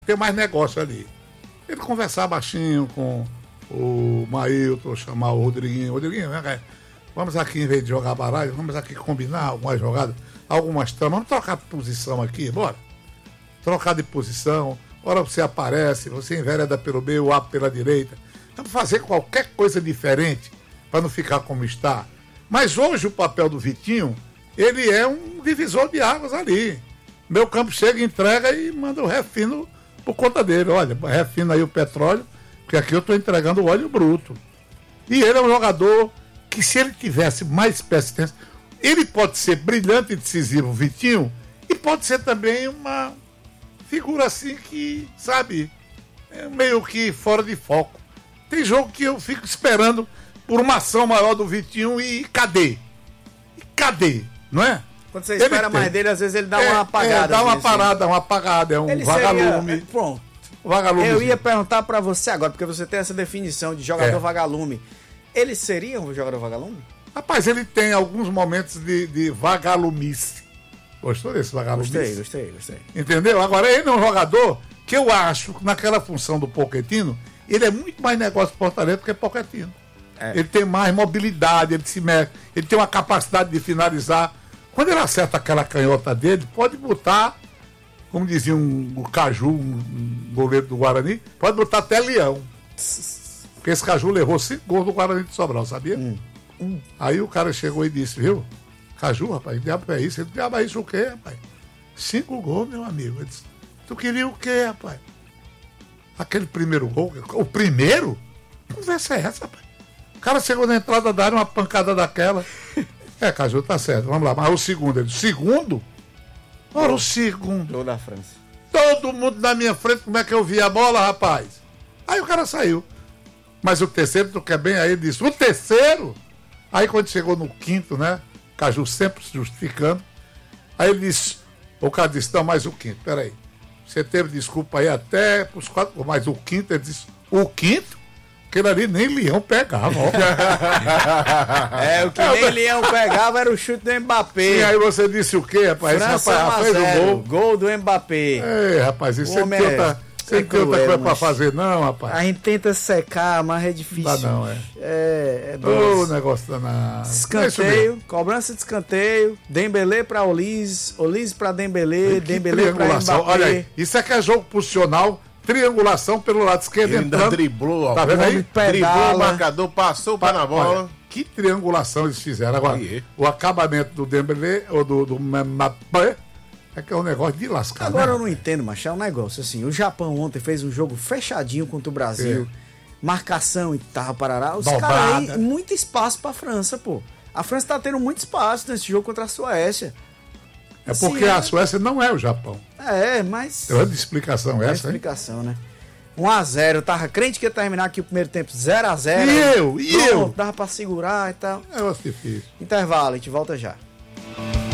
ter mais negócio ali. Ele conversar baixinho com o Mailton, chamar o Rodriguinho. Rodriguinho, vamos aqui, em vez de jogar baralho, vamos aqui combinar algumas jogadas, algumas tramas. Vamos trocar de posição aqui, bora. Trocar de posição. Ora você aparece, você envereda pelo meio, o pela direita. Vamos fazer qualquer coisa diferente para não ficar como está. Mas hoje o papel do Vitinho, ele é um divisor de águas ali. Meu campo chega, entrega e manda o refino por conta dele. Olha, refina aí o petróleo, porque aqui eu estou entregando o óleo bruto. E ele é um jogador que, se ele tivesse mais persistência, ele pode ser brilhante e decisivo, o Vitinho, e pode ser também uma figura assim que, sabe, é meio que fora de foco. Tem jogo que eu fico esperando por uma ação maior do Vitinho e cadê? Não é? Quando você espera mais dele, às vezes ele dá uma apagada. Dá uma parada, uma apagada, é um ele vagalume. Pronto. Vagalume. Eu ia perguntar pra você agora, porque você tem essa definição de jogador vagalume. Ele seria um jogador vagalume? Rapaz, ele tem alguns momentos de vagalumice. Gostou desse vagalumice? Gostei. Entendeu? Agora, ele é um jogador que eu acho, naquela função do Pochettino, ele é muito mais negócio Fortaleza do que Pochettino. Ele tem mais mobilidade, ele se mexe, ele tem uma capacidade de finalizar. Quando ele acerta aquela canhota dele, pode botar, como dizia o Caju, um goleiro do Guarani, pode botar até leão. Porque esse Caju levou 5 gols do Guarani de Sobral, sabia? Aí o cara chegou e disse, viu? Caju, rapaz, que diabo é isso? Ele, diabo é isso o quê, rapaz? 5 gols, meu amigo. Ele disse, tu queria o quê, rapaz? Aquele primeiro gol, o primeiro? Que conversa é essa, rapaz? O cara chegou na entrada da área, uma pancada daquela. Caju, tá certo, vamos lá. Mas o segundo, ele, segundo? Ora, o segundo. Gol da França. Todo mundo na minha frente, como é que eu vi a bola, rapaz? Aí o cara saiu. Mas o terceiro, tu quer bem? Aí ele disse, o terceiro? Aí quando chegou no quinto, né? Caju sempre se justificando. Aí ele disse, o cara disse, não, mais o quinto, peraí. Você teve desculpa aí até pros 4, mas o quinto, ele disse, o quinto? Aquele ali nem leão pegava. O que nem leão pegava era o chute do Mbappé. Sim, aí você disse o quê, rapaz? França, esse rapaz fez o gol. Gol do Mbappé. Ei, rapaz, isso você tem outra coisa pra fazer, não, rapaz. A gente tenta secar, mas é difícil. Não, é o negócio danado. Escanteio, cobrança de escanteio, Dembélé pra Olise pra Dembélé, Dembélé pra Mbappé. Olha aí, isso é que é jogo posicional. Triangulação pelo lado esquerdo, ele ainda driblou, ó. Tá vendo aí? Driblou o marcador, passou para a bola. Olha, que triangulação eles fizeram. Agora, o acabamento do Dembélé ou do Mbappé é que é um negócio de lascar. Agora eu não entendo, mas é um negócio assim. O Japão ontem fez um jogo fechadinho contra o Brasil. Marcação e tal, parará. Os caras aí, muito espaço pra França, pô. A França tá tendo muito espaço nesse jogo contra a Suécia. É porque a Suécia não é o Japão. Mas... Grande explicação essa, hein? Explicação, né? 1-0, eu tava crente que ia terminar aqui o primeiro tempo 0-0. E eu? Dava pra segurar e tal. É um negócio difícil. Intervalo, a gente volta já.